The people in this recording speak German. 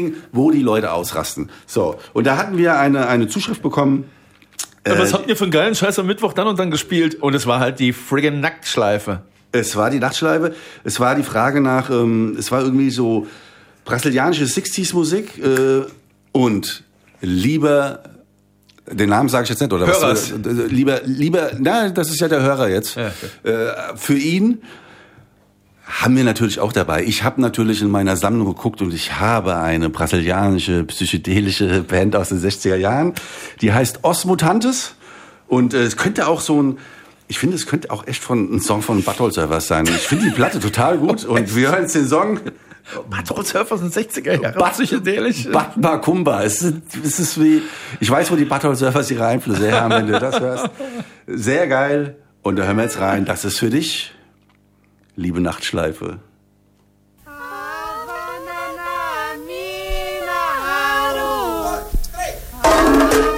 Ding, wo die Leute ausrasten. So, und da hatten wir eine Zuschrift bekommen. Was habt ihr für einen geilen Scheiß am Mittwoch dann und dann gespielt? Und es war halt die friggin' Nacktschleife. Es war die Nachtschleife. Es war die Frage nach, es war irgendwie so brasilianische 60s-Musik und lieber, den Namen sage ich jetzt nicht, oder Hörers. was? Lieber, na, das ist ja der Hörer jetzt. Ja, okay. Für ihn haben wir natürlich auch dabei. Ich habe natürlich in meiner Sammlung geguckt und ich habe eine brasilianische, psychedelische Band aus den 60er Jahren. Die heißt Os Mutantes. Und es könnte auch ich finde, es könnte auch echt ein Song von Butthole Surfers sein. Ich finde die Platte total gut. Und wir hören jetzt den Song. Butthole Surfers sind 60er Jahre. Psychedelisch. Batmakumba. Es ist wie, ich weiß, wo die Butthole Surfers ihre Einflüsse her haben, wenn du das hörst. Sehr geil. Und da hören wir jetzt rein. Das ist für dich, liebe Nachtschleife.